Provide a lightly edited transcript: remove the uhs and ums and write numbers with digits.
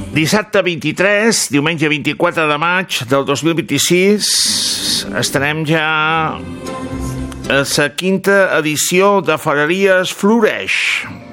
Dissabte 23, diumenge 24 de maig del 2026, estarem ja a la quinta edició de Ferreries Floreix.